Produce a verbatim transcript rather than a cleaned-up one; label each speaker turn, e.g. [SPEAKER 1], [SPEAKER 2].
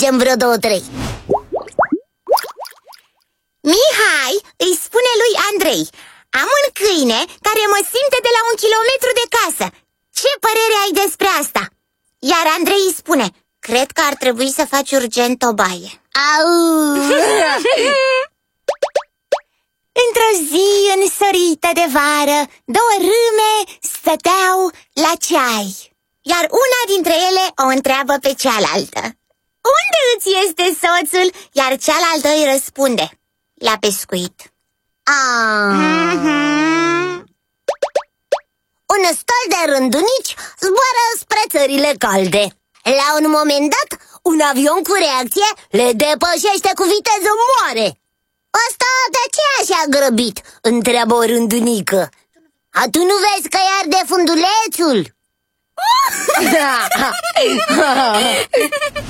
[SPEAKER 1] înțelegem vreo două, trei.
[SPEAKER 2] Mihai îi spune lui Andrei: am un câine care mă simte de la un kilometru de casă. Ce părere ai despre asta? Iar Andrei îi spune: cred că ar trebui să faci urgent o baie.
[SPEAKER 1] Au!
[SPEAKER 2] Într-o zi însorită de vară, două râme stăteau la ceai, iar una dintre ele o întreabă pe cealaltă: unde îți este soțul? Iar cealaltă îi răspunde: la pescuit.
[SPEAKER 1] Ah.
[SPEAKER 2] Mm-hmm.
[SPEAKER 1] Un stol de rândunici zboară spre țările calde. La un moment dat, un avion cu reacție le depășește cu viteză mare. Asta de ce e așa grăbit? Întreabă o rândunică. A, tu nu vezi că i arde fundulețul?